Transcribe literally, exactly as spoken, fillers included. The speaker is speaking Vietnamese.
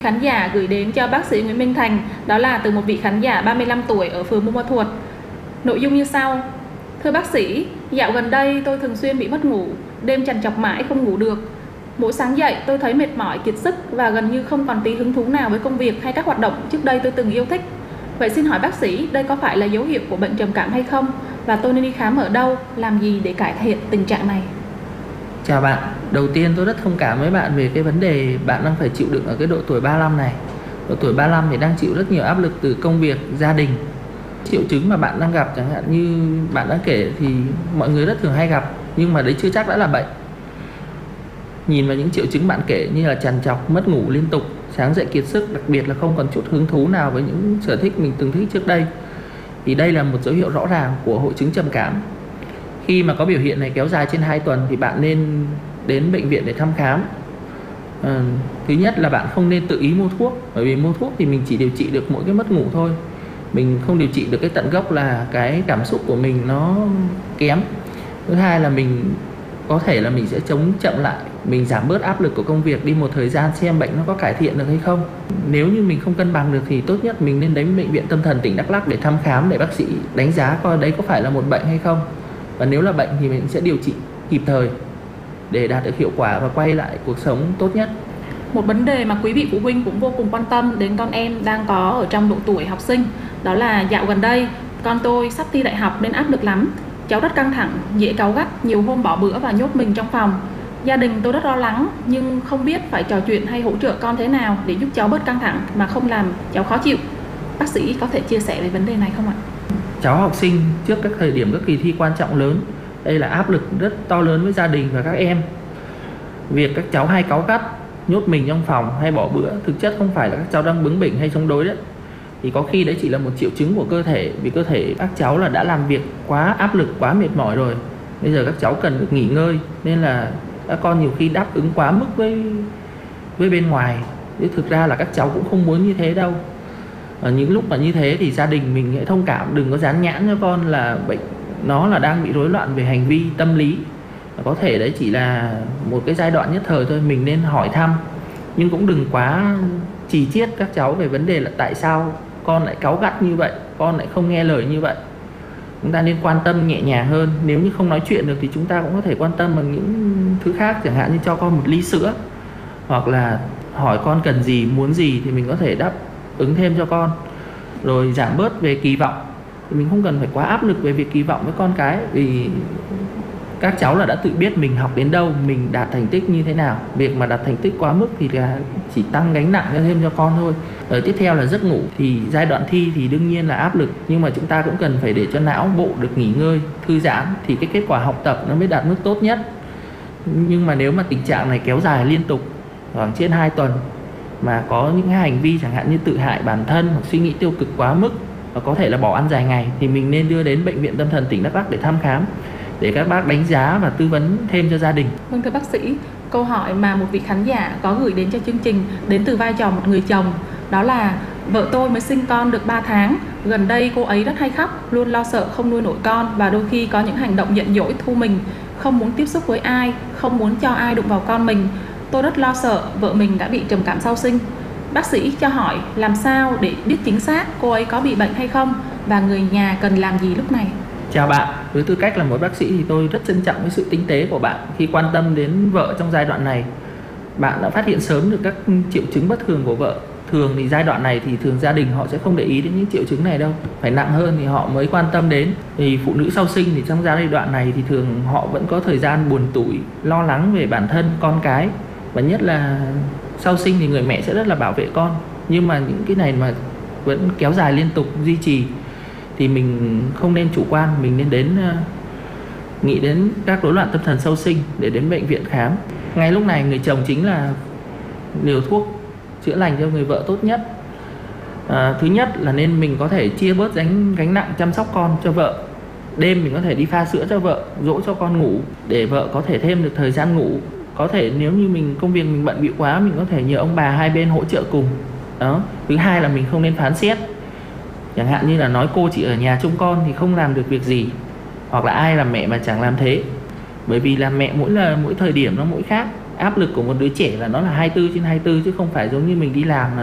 Khán giả gửi đến cho bác sĩ Nguyễn Minh Thành, đó là từ một vị khán giả ba mươi lăm tuổi ở phường Buôn Ma Thuột. Nội dung như sau: thưa bác sĩ, dạo gần đây tôi thường xuyên bị mất ngủ, đêm trằn trọc mãi không ngủ được. Mỗi sáng dậy tôi thấy mệt mỏi, kiệt sức và gần như không còn tí hứng thú nào với công việc hay các hoạt động trước đây tôi từng yêu thích. Vậy xin hỏi bác sĩ, đây có phải là dấu hiệu của bệnh trầm cảm hay không? Và tôi nên đi khám ở đâu, làm gì để cải thiện tình trạng này? Chào bạn, đầu tiên tôi rất thông cảm với bạn về cái vấn đề bạn đang phải chịu đựng ở cái độ tuổi ba mươi lăm này. Độ tuổi ba mươi lăm thì đang chịu rất nhiều áp lực từ công việc, gia đình. Triệu chứng mà bạn đang gặp chẳng hạn như bạn đã kể thì mọi người rất thường hay gặp, nhưng mà đấy chưa chắc đã là bệnh. Nhìn vào những triệu chứng bạn kể như là trằn trọc, mất ngủ liên tục, sáng dậy kiệt sức, đặc biệt là không còn chút hứng thú nào với những sở thích mình từng thích trước đây, thì đây là một dấu hiệu rõ ràng của hội chứng trầm cảm. Khi mà có biểu hiện này kéo dài trên hai tuần thì bạn nên đến bệnh viện để thăm khám. à, Thứ nhất là bạn không nên tự ý mua thuốc, bởi vì mua thuốc thì mình chỉ điều trị được mỗi cái mất ngủ thôi, mình không điều trị được cái tận gốc là cái cảm xúc của mình nó kém. Thứ hai là mình có thể là mình sẽ chống chậm lại, mình giảm bớt áp lực của công việc đi một thời gian xem bệnh nó có cải thiện được hay không. Nếu như mình không cân bằng được thì tốt nhất mình nên đến bệnh viện tâm thần tỉnh Đắk Lắk để thăm khám, để bác sĩ đánh giá coi đấy có phải là một bệnh hay không. Và nếu là bệnh thì mình sẽ điều trị kịp thời để đạt được hiệu quả và quay lại cuộc sống tốt nhất. Một vấn đề mà quý vị phụ huynh cũng vô cùng quan tâm đến con em đang có ở trong độ tuổi học sinh, đó là dạo gần đây con tôi sắp thi đại học nên áp lực lắm. Cháu rất căng thẳng, dễ cáu gắt, nhiều hôm bỏ bữa và nhốt mình trong phòng. Gia đình tôi rất lo lắng nhưng không biết phải trò chuyện hay hỗ trợ con thế nào để giúp cháu bớt căng thẳng mà không làm cháu khó chịu. Bác sĩ có thể chia sẻ về vấn đề này không ạ? Cháu học sinh trước các thời điểm các kỳ thi quan trọng lớn, đây là áp lực rất to lớn với gia đình và các em. Việc các cháu hay cáu gắt, nhốt mình trong phòng hay bỏ bữa thực chất không phải là các cháu đang bướng bỉnh hay chống đối đấy, thì có khi đấy chỉ là một triệu chứng của cơ thể, vì cơ thể các cháu là đã làm việc quá áp lực, quá mệt mỏi rồi. Bây giờ các cháu cần được nghỉ ngơi, nên là các con nhiều khi đáp ứng quá mức với với bên ngoài, chứ thực ra là các cháu cũng không muốn như thế đâu. Ở những lúc mà như thế thì gia đình mình hãy thông cảm, đừng có dán nhãn cho con là bệnh nó là đang bị rối loạn về hành vi tâm lý. Có thể đấy chỉ là một cái giai đoạn nhất thời thôi, mình nên hỏi thăm, nhưng cũng đừng quá chì chiết các cháu về vấn đề là tại sao con lại cáu gắt như vậy, con lại không nghe lời như vậy. Chúng ta nên quan tâm nhẹ nhàng hơn. Nếu như không nói chuyện được thì chúng ta cũng có thể quan tâm bằng những thứ khác, chẳng hạn như cho con một ly sữa, hoặc là hỏi con cần gì, muốn gì thì mình có thể đáp ứng thêm cho con. Rồi giảm bớt về kỳ vọng, thì mình không cần phải quá áp lực về việc kỳ vọng với con cái, vì các cháu là đã tự biết mình học đến đâu, mình đạt thành tích như thế nào. Việc mà đạt thành tích quá mức thì là chỉ tăng gánh nặng thêm cho con thôi. Ở tiếp theo là giấc ngủ, thì giai đoạn thi thì đương nhiên là áp lực, nhưng mà chúng ta cũng cần phải để cho não bộ được nghỉ ngơi, thư giãn thì cái kết quả học tập nó mới đạt mức tốt nhất. Nhưng mà nếu mà tình trạng này kéo dài liên tục khoảng trên hai tuần mà có những hành vi chẳng hạn như tự hại bản thân hoặc suy nghĩ tiêu cực quá mức và có thể là bỏ ăn dài ngày, thì mình nên đưa đến bệnh viện tâm thần tỉnh Đắk Lắk để thăm khám, để các bác đánh giá và tư vấn thêm cho gia đình. Vâng, thưa bác sĩ, câu hỏi mà một vị khán giả có gửi đến cho chương trình đến từ vai trò một người chồng, đó là vợ tôi mới sinh con được ba tháng, gần đây cô ấy rất hay khóc, luôn lo sợ không nuôi nổi con và đôi khi có những hành động giận dỗi thu mình, không muốn tiếp xúc với ai, không muốn cho ai đụng vào con mình. Tôi rất lo sợ vợ mình đã bị trầm cảm sau sinh. Bác sĩ cho hỏi làm sao để biết chính xác cô ấy có bị bệnh hay không và người nhà cần làm gì lúc này? Chào bạn, với tư cách là một bác sĩ thì tôi rất trân trọng với sự tinh tế của bạn khi quan tâm đến vợ trong giai đoạn này. Bạn đã phát hiện sớm được các triệu chứng bất thường của vợ. Thường thì giai đoạn này thì thường gia đình họ sẽ không để ý đến những triệu chứng này đâu, phải nặng hơn thì họ mới quan tâm đến. Thì phụ nữ sau sinh thì trong giai đoạn này thì thường họ vẫn có thời gian buồn tủi, lo lắng về bản thân, con cái, và nhất là sau sinh thì người mẹ sẽ rất là bảo vệ con. Nhưng mà những cái này mà vẫn kéo dài liên tục, duy trì thì mình không nên chủ quan, mình nên đến uh, nghĩ đến các rối loạn tâm thần sau sinh để đến bệnh viện khám. Ngay lúc này người chồng chính là liều thuốc chữa lành cho người vợ tốt nhất. À, thứ nhất là nên mình có thể chia bớt gánh gánh nặng chăm sóc con cho vợ. Đêm mình có thể đi pha sữa cho vợ, dỗ cho con ngủ để vợ có thể thêm được thời gian ngủ. Có thể nếu như mình công việc mình bận bịu quá, mình có thể nhờ ông bà hai bên hỗ trợ cùng. Đó. Thứ hai là mình không nên phán xét. Chẳng hạn như là nói cô chỉ ở nhà trông con thì không làm được việc gì, hoặc là ai làm mẹ mà chẳng làm thế. Bởi vì là mẹ mỗi là mỗi thời điểm nó mỗi khác. áp lực của một đứa trẻ là nó là hai mươi bốn trên hai mươi bốn, chứ không phải giống như mình đi làm là